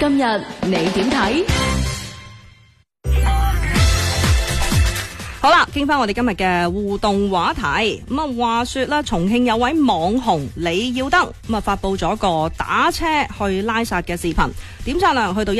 今日你點睇？ 好啦，傾翻我哋今日嘅互動話題。話說啦，重慶有位網紅李耀德發佈咗個打車去拉薩嘅視頻，點讚量去到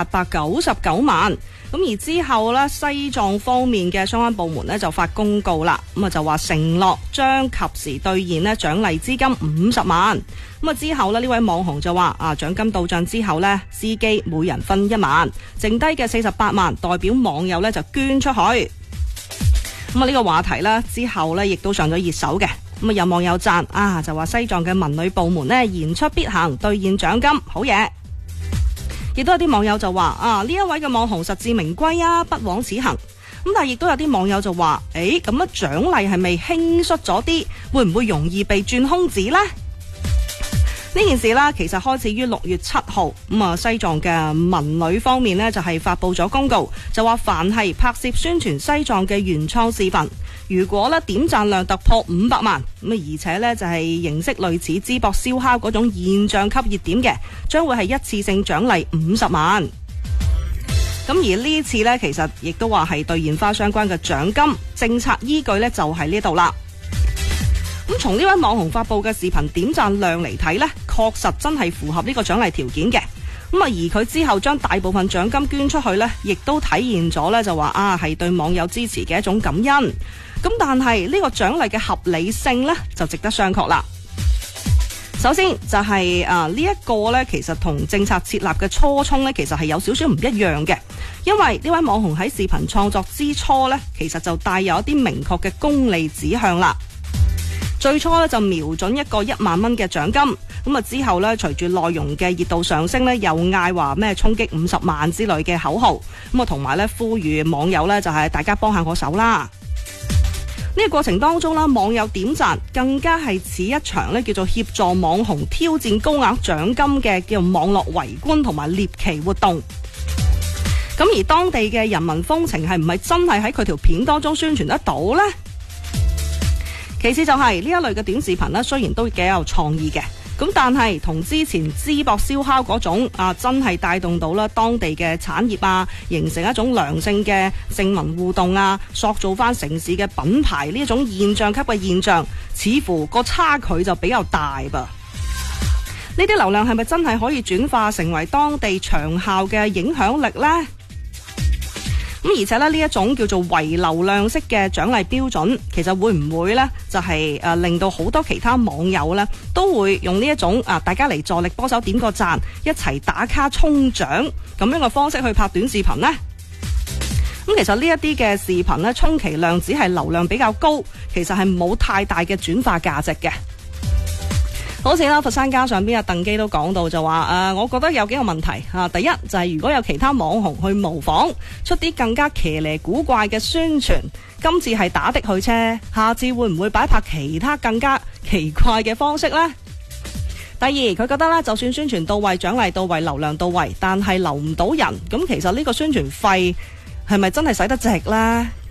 1899萬。而之後呢，西藏方面嘅相關部門呢就發公告啦，就話承諾將及時兌現呢獎勵資金50萬。之後呢位網紅就話獎金到帳之後呢，司機每人分1萬，剩低嘅48萬代表網友呢就捐出去。呢個話題呢之後呢亦都上咗熱搜嘅。有網友讚就話西藏嘅文旅部門呢言出必行，兌現獎金，好嘢。亦都有啲網友就話呢一位嘅網紅實至名歸啊，不枉此行。但係亦都有啲網友就話咁樣獎勵係咪輕率咗啲？會唔會容易被鑽空子呢？呢件事啦，其實開始於6月7號。西藏嘅文旅方面呢，就係發佈咗公告，就話凡係拍攝宣傳西藏嘅原創視頻，如果呢點讚量突破500萬，而且呢就係形式類似淄博燒烤嗰種現象級熱點嘅，將會係一次性獎勵50萬。而呢次呢，其實亦都話係兌現花相關嘅獎金，政策依據呢，就喺呢度啦。從呢位網紅發佈嘅視頻點讚量嚟睇呢，確實真係符合呢個獎勵條件嘅。而佢之後將大部分獎金捐出去呢，亦都體現咗呢，就話係對網友支持嘅一種感恩。但係呢個獎勵嘅合理性呢，就值得商榷啦。首先就係呢一個呢，其實同政策設立嘅初衷呢，其實係有少少唔一樣嘅。因為呢位網紅喺視頻創作之初呢，其實就帶有一啲明確嘅功利指向啦。最初呢，就瞄準一個1萬蚊嘅獎金，之後呢，隨住內容嘅熱度上升呢，又嗌話咩衝擊50萬之類嘅口號，同埋呢，呼籲網友呢，就係大家幫下我手啦。呢個過程當中啦，網友點讚更加係似一場呢叫做協助網紅挑戰高額獎金嘅叫做網絡圍觀同埋獵奇活動。而當地嘅人民風情係唔係真係喺佢條片當中宣傳得到呢？其次就係呢一類嘅短視頻呢，雖然都幾有創意嘅，但係同之前淄博燒烤嗰種真係帶動到啦當地嘅產業形成一種良性嘅正民互動塑造翻城市嘅品牌呢一種現象級嘅現象，似乎個差距就比較大噃。呢啲流量係咪真係可以轉化成為當地長效嘅影響力呢？而且呢一種叫做唯流量式嘅獎勵標準，其實會唔會呢？就係令到好多其他網友呢都會用呢一種大家嚟助力幫手點個讚，一齊打卡衝獎咁樣嘅方式去拍短視頻呢？其實呢一啲嘅視頻呢，充其量只係流量比較高，其實係冇太大嘅轉化價值嘅。好似啦，佛山街上邊鄧基都講到就話我覺得有幾個問題第一就係如果有其他網紅去模仿出啲更加騎呢古怪嘅宣傳，今次係打的去車，下次會唔會擺拍其他更加奇怪嘅方式呢？第二，佢覺得就算宣傳到位、獎勵到位、流量到位，但係留唔到人，咁其實呢個宣傳費係咪真係使得值呢？